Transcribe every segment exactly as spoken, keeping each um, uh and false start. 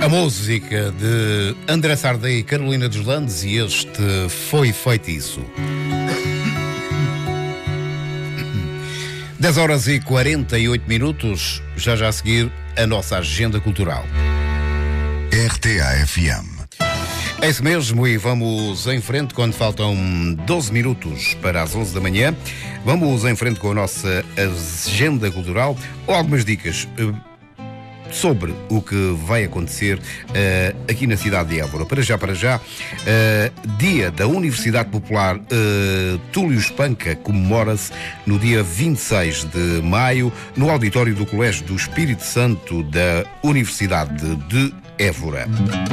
A música de André Sardé e Carolina dos Landes, e este Foi Feitiço. dez horas e quarenta e oito minutos, já já a seguir a nossa agenda cultural. R T A F M. É isso mesmo, e vamos em frente quando faltam doze minutos para as onze da manhã. Vamos em frente com a nossa agenda cultural, ou algumas dicas sobre o que vai acontecer uh, aqui na cidade de Évora. Para já, para já, uh, dia da Universidade Popular uh, Túlio Espanca comemora-se no dia vinte e seis de maio no auditório do Colégio do Espírito Santo da Universidade de Évora.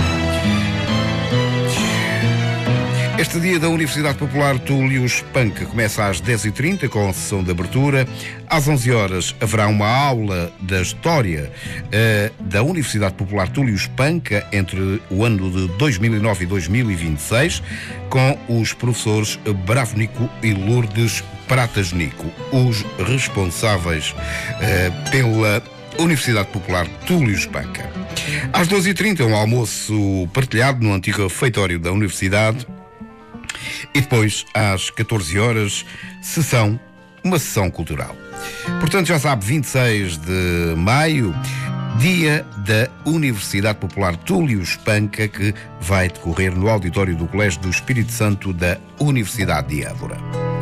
Este dia da Universidade Popular Túlio Espanca começa às dez e trinta com a sessão de abertura. Às onze horas haverá uma aula da História uh, da Universidade Popular Túlio Espanca entre o ano de dois mil e nove e dois mil e vinte e seis com os professores Bravnico e Lourdes Pratasnico, os responsáveis uh, pela Universidade Popular Túlio Espanca. Às doze e trinta um almoço partilhado no antigo refeitório da Universidade. E depois, às catorze horas, sessão, uma sessão cultural. Portanto, já sabe, vinte e seis de maio, dia da Universidade Popular Túlio Espanca, que vai decorrer no auditório do Colégio do Espírito Santo da Universidade de Évora.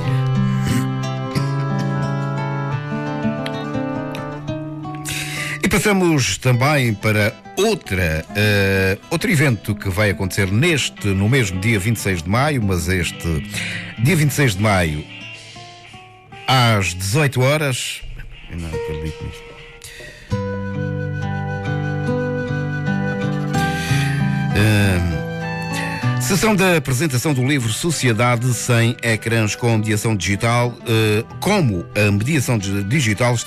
E passamos também para outra, uh, outro evento que vai acontecer neste, no mesmo dia vinte e seis de maio, mas este dia vinte e seis de maio, às dezoito horas. Eu não acredito nisto. Uh, Sessão da apresentação do livro Sociedade sem ecrãs com mediação digital. Uh, como a mediação digital está